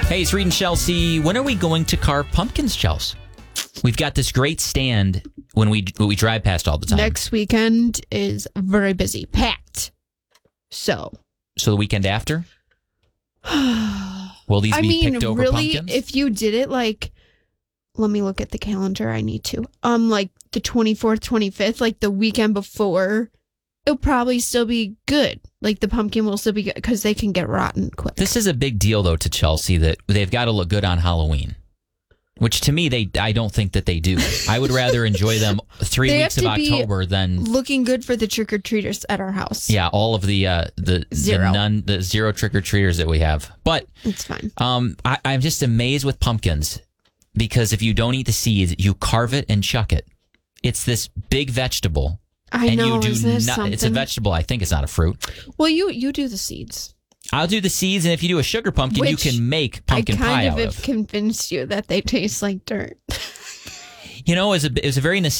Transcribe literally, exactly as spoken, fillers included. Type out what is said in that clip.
Hey, it's Reed and Chelsea. When are we going to carve pumpkins, Chelsea? We've got this great stand when we when we drive past all the time. Next weekend is very busy, packed. So, so the weekend after, will these I be mean, picked over really, pumpkins? if you did it like, let me look at the calendar. I need to. Um, like the twenty-fourth, twenty-fifth, like the weekend before, it'll probably still be good. Like the pumpkin will still be good because they can get rotten quick. This is a big deal, though, to Chelsea that they've got to look good on Halloween. Which to me, they I don't think that they do. I would rather enjoy them three They weeks of have to be October than looking good for the trick or treaters at our house. yeah, all of the uh, the Zero. the, none, the zero trick or treaters that we have. But It's fine. um, I, I'm just amazed with pumpkins because if you don't eat the seeds, you carve it and chuck it. It's this big vegetable, I and know. you do Isn't it not. It's a something? vegetable. I think it's not a fruit. Well, you you do the seeds. I'll do the seeds, and if you do a sugar pumpkin, Which you can make pumpkin I kind pie of out have of. convinced you that they taste like dirt. You know, it was a, it was a very